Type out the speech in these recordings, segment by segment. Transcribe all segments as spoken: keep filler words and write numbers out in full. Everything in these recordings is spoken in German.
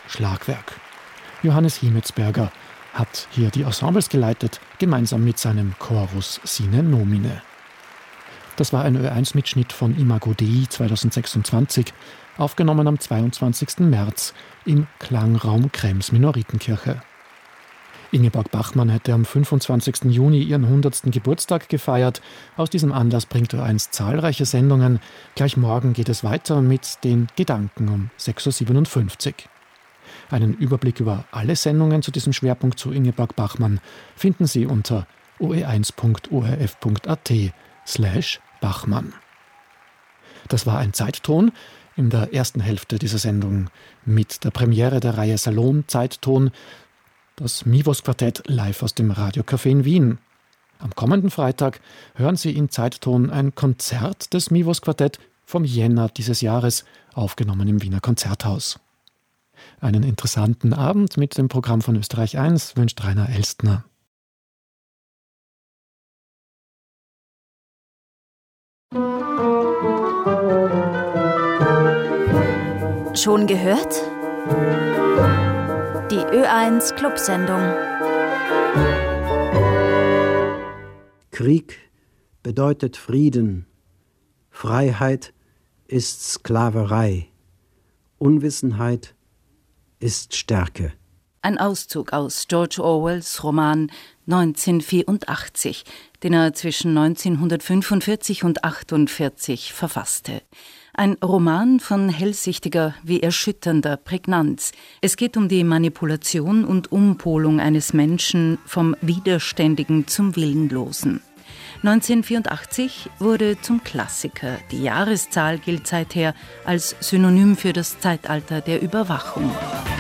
Schlagwerk. Johannes Hiemetsberger hat hier die Ensembles geleitet, gemeinsam mit seinem Chorus Sine Nomine. Das war ein Ö eins Mitschnitt von Imago Dei zweitausendsechsundzwanzig, aufgenommen am zweiundzwanzigsten März im Klangraum Krems Minoritenkirche. Ingeborg Bachmann hätte am fünfundzwanzigsten Juni ihren hundertsten Geburtstag gefeiert. Aus diesem Anlass bringt Ö eins zahlreiche Sendungen. Gleich morgen geht es weiter mit den Gedanken um sechs Uhr siebenundfünfzig. Einen Überblick über alle Sendungen zu diesem Schwerpunkt zu Ingeborg Bachmann finden Sie unter o e eins punkt o r f punkt a t slash Bachmann. Das war ein Zeitton in der ersten Hälfte dieser Sendung mit der Premiere der Reihe Salon Zeitton, das Mivos Quartett live aus dem Radiocafé in Wien. Am kommenden Freitag hören Sie in Zeitton ein Konzert des Mivos Quartett vom Jänner dieses Jahres, aufgenommen im Wiener Konzerthaus. Einen interessanten Abend mit dem Programm von Österreich eins wünscht Rainer Elstner. Schon gehört? Die Ö eins Clubsendung. Krieg bedeutet Frieden. Freiheit ist Sklaverei. Unwissenheit ist Stärke. Ein Auszug aus George Orwells Roman neunzehnhundertvierundachtzig, den er zwischen neunzehnhundertfünfundvierzig und achtundvierzig verfasste. Ein Roman von hellsichtiger wie erschütternder Prägnanz. Es geht um die Manipulation und Umpolung eines Menschen vom Widerständigen zum Willenlosen. neunzehnhundertvierundachtzig wurde zum Klassiker. Die Jahreszahl gilt seither als Synonym für das Zeitalter der Überwachung.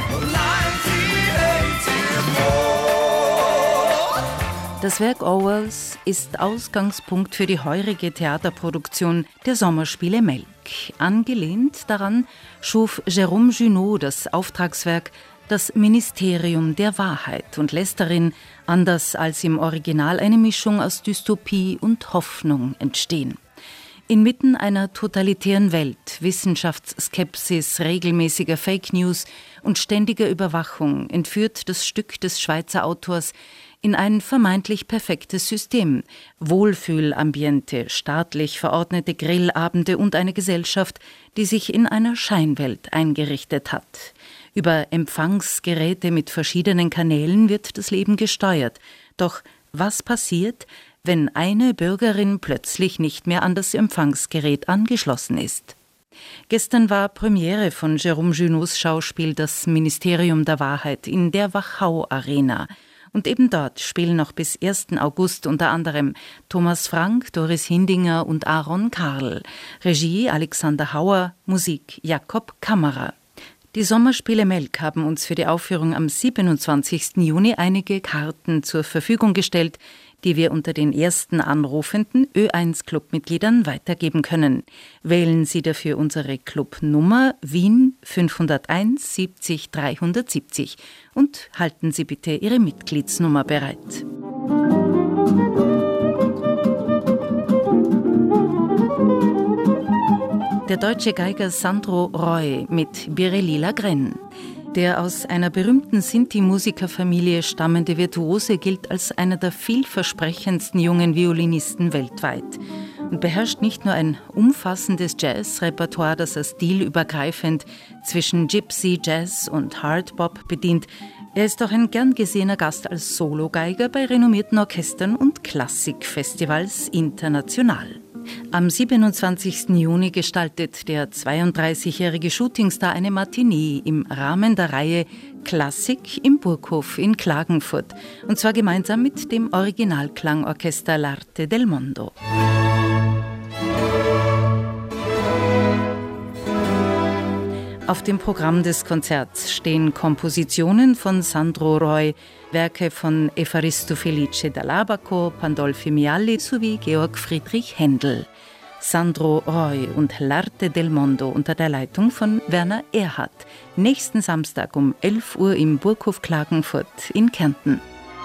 Das Werk Orwells ist Ausgangspunkt für die heurige Theaterproduktion der Sommerspiele Melk. Angelehnt daran schuf Jérôme Junot das Auftragswerk Das Ministerium der Wahrheit und lässt darin, anders als im Original, eine Mischung aus Dystopie und Hoffnung entstehen. Inmitten einer totalitären Welt, Wissenschaftsskepsis, regelmäßiger Fake News und ständiger Überwachung entführt das Stück des Schweizer Autors in ein vermeintlich perfektes System. Wohlfühlambiente, staatlich verordnete Grillabende und eine Gesellschaft, die sich in einer Scheinwelt eingerichtet hat. Über Empfangsgeräte mit verschiedenen Kanälen wird das Leben gesteuert. Doch was passiert, wenn eine Bürgerin plötzlich nicht mehr an das Empfangsgerät angeschlossen ist? Gestern war Premiere von Jérôme Junots Schauspiel Das Ministerium der Wahrheit in der Wachau Arena. Und eben dort spielen noch bis ersten August unter anderem Thomas Frank, Doris Hindinger und Aaron Karl. Regie Alexander Hauer, Musik Jakob Kammerer. Die Sommerspiele Melk haben uns für die Aufführung am siebenundzwanzigsten Juni einige Karten zur Verfügung gestellt, die wir unter den ersten anrufenden Ö eins Clubmitgliedern weitergeben können. Wählen Sie dafür unsere Clubnummer Wien fünfhunderteins siebzig dreihundertsiebzig und halten Sie bitte Ihre Mitgliedsnummer bereit. Der deutsche Geiger Sandro Roy mit Birelli Lagren. Der aus einer berühmten Sinti-Musikerfamilie stammende Virtuose gilt als einer der vielversprechendsten jungen Violinisten weltweit und beherrscht nicht nur ein umfassendes Jazz-Repertoire, das er stilübergreifend zwischen Gypsy, Jazz und Hardbop bedient. Er ist auch ein gern gesehener Gast als Sologeiger bei renommierten Orchestern und Klassikfestivals international. Am siebenundzwanzigsten Juni gestaltet der zweiunddreißigjährige Shootingstar eine Matinee im Rahmen der Reihe Klassik im Burghof in Klagenfurt. Und zwar gemeinsam mit dem Originalklangorchester L'Arte del Mondo. Auf dem Programm des Konzerts stehen Kompositionen von Sandro Roy, Werke von Evaristo Felice Dall'Abaco, Pandolfi Mialli sowie Georg Friedrich Händel. Sandro Roy und L'Arte del Mondo unter der Leitung von Werner Erhardt. Nächsten Samstag um elf Uhr im Burghof Klagenfurt in Kärnten.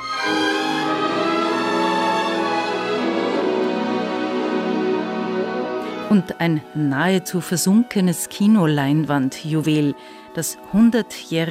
Und ein nahezu versunkenes Kinoleinwandjuwel, das hundertjährige